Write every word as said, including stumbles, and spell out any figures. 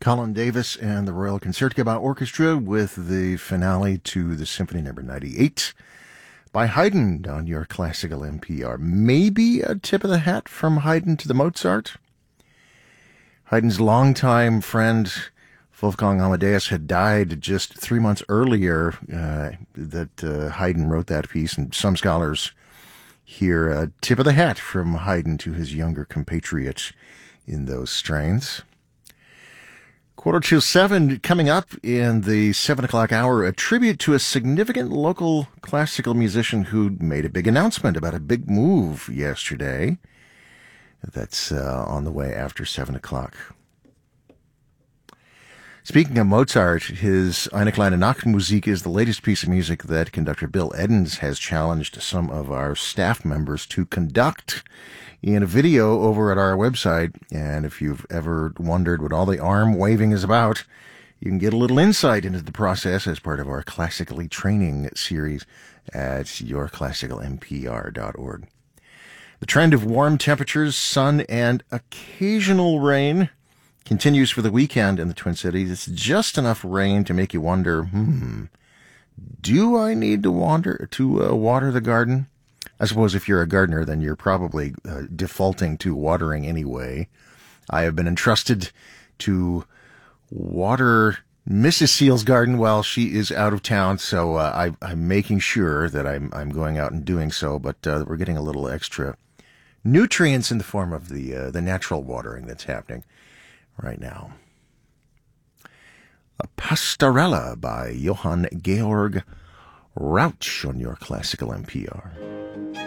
Colin Davis and the Royal Concertgebouw Orchestra with the finale to the Symphony Number ninety-eight by Haydn on your classical N P R. Maybe a tip of the hat from Haydn to the Mozart. Haydn's longtime friend Wolfgang Amadeus had died just three months earlier uh, that uh, Haydn wrote that piece, and some scholars hear a tip of the hat from Haydn to his younger compatriot in those strains. Quarter to seven, coming up in the seven o'clock hour, a tribute to a significant local classical musician who made a big announcement about a big move yesterday. That's uh, on the way after seven o'clock. Speaking of Mozart, his Eine kleine Nachtmusik is the latest piece of music that conductor Bill Edens has challenged some of our staff members to conduct in a video over at our website. And if you've ever wondered what all the arm waving is about, you can get a little insight into the process as part of our Classically Training series at your classical N P R dot org. The trend of warm temperatures, sun, and occasional rain continues for the weekend in the Twin Cities. It's just enough rain to make you wonder, hmm, do I need to water, to uh, water the garden? I suppose if you're a gardener, then you're probably uh, defaulting to watering anyway. I have been entrusted to water Missus Seal's garden while she is out of town, so uh, I, I'm making sure that I'm, I'm going out and doing so, but uh, we're getting a little extra nutrients in the form of the uh, the natural watering that's happening right now. A Pastorella by Johann Georg Rauch on your classical N P R.